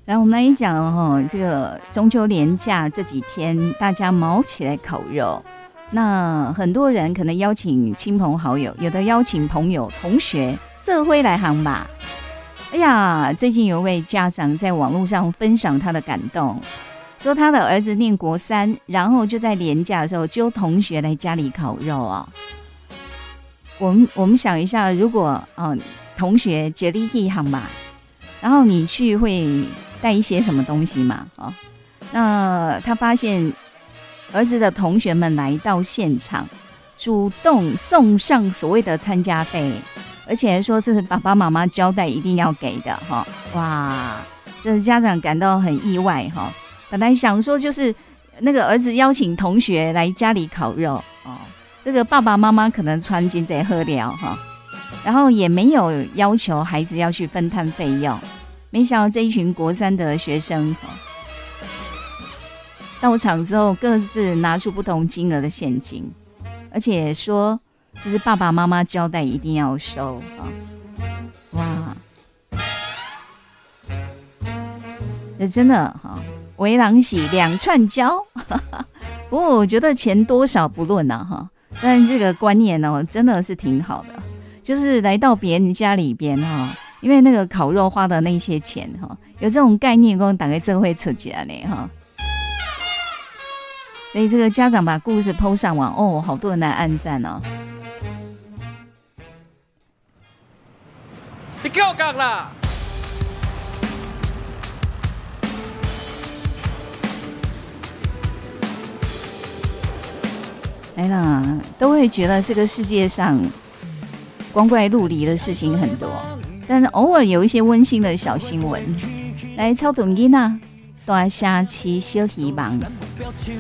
然后我们来讲这个中秋连假这几天，大家卯起来烤肉。那很多人可能邀请亲朋好友，有的邀请朋友、同学，这回来行吧。哎呀，最近有位家长在网络上分享他的感动，说他的儿子念国3，然后就在连假的时候揪同学来家里烤肉啊。我们想一下，如果同学接力一行吧，然后你去会带一些什么东西嘛？那他发现儿子的同学们来到现场，主动送上所谓的参加费，而且还说是爸爸妈妈交代一定要给的哈。哇，这家长感到很意外哈。本来想说就是那个儿子邀请同学来家里烤肉这个爸爸妈妈可能穿金在喝了哈，然后也没有要求孩子要去分摊费用。没想到这一群国3的学生到场之后，各自拿出不同金额的现金，而且说这是爸爸妈妈交代一定要收哇，这真的为郎喜两串交不过我觉得钱多少不论但这个观念真的是挺好的，就是来到别人家里边因为那个烤肉花的那些钱有这种概念，跟大概这会出起来呢所以这个家长把故事 po 上网好多人来按赞你给我讲啦！ 来啦，都会觉得这个世界上光怪陆离的事情很多，但是偶尔有一些温馨的小新闻。来，超短音大虾期小希望。